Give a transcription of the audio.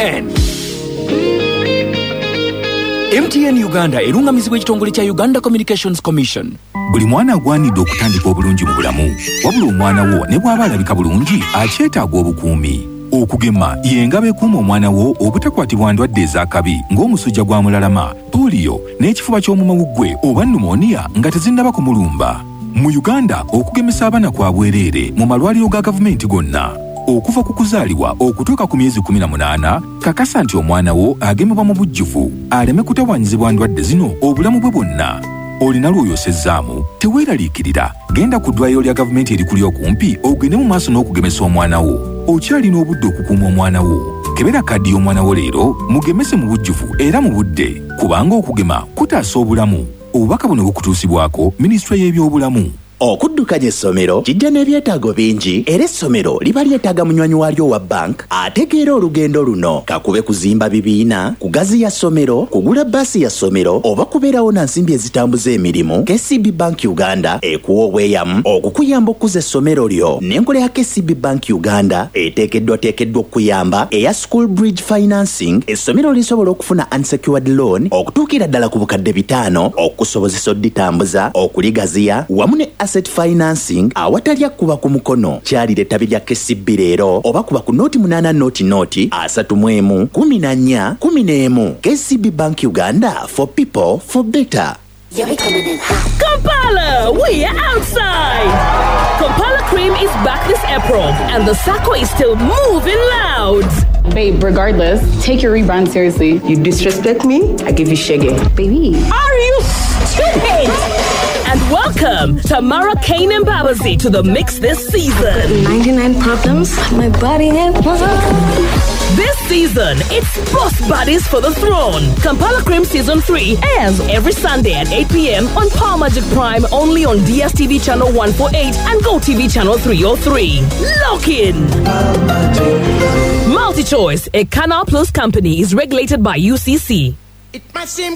MTN Uganda erungamizibwa ekitongole kya Uganda Communications Commission. Buli mwana agwanidde okutandika obulungi mu bulamu. Wabula omwana wo ne bw'aba alabika bulungi akyetaaga obukuumi. Okugema yengabe ekuuma omwana wo obutakwatibwa ndwadde ez'akabi ng'omusujja gwa mulalama, polio n'ekifuba ky'omumawuggwe oba pneumonia nga tezinnaba kumulumba. Mu Uganda okugemesa abaana kwa bwereere mu malwaliro ga gavumenti gonna. Okuva ku kuzaalibwa okutuuka ku myezi 18 kakasa nti omwana wo agemebwa mu bujjuvu aleme kutawaanyizibwa ndwadde zino obulamu bwe bwonna. Olina lw'oyosezzaamu teweeraliikirira, genda ku ddwaliro lya gavumenti erikuli okumpi ogende mu maaso n'okugemesa omwana wo. Okyalina obudde okukuuma omwana wo. Kebera kaddi y'omwana wo leero mugemese mu bujjuvu era mu budde, kubanga okugema kutaasa obulamu. Obubaka buno bukutuusibwako Minisitule y'ebyobulamu. Okuddukanya essomero kijja n'ebyetaago bingi era essomero liba lyetaaga munywanyi waalyo wa bank ategeera olugendo luno. Kakube kuzimba bibiina, kugaziya ssomero, kugula bbaasi ya ssomero oba kubeerawo na nsimbi ezitambuza emirimu, KCB Bank Uganda ekuwa obweyamu okukuyamba okuza essomero lyo. N'enkola ya KCB Bank Uganda eteekeddwa okuyamba eya School Bridge Financing, essomero lisobola okufuna unsecured loan okutuukira ddala ku bukadde 5 okusobozesa odditambuza, okuligaziya wamu ne asset financing awatali kuba ku mukono. Kyali letabi lya KCB leero oba kuba ku noti 8 noti 31 14 11. KCB Bank Uganda, for people for better. Kampala, we are outside. Kampala Cream is back this April and the Sako is still moving loud. Babe, regardless, take your rebrand seriously. You disrespect me, I give you shaggy. Baby, are you stupid? And welcome Tamara Kane and Babazi to the mix this season. 99 problems, my body and This season, it's Boss Buddies for the Throne. Kampala Cream Season 3 airs every Sunday at 8 p.m. on Power Magic Prime, only on DSTV Channel 148 and GoTV Channel 303. Lock in! MultiChoice, a Canal Plus company, is regulated by UCC. It might seem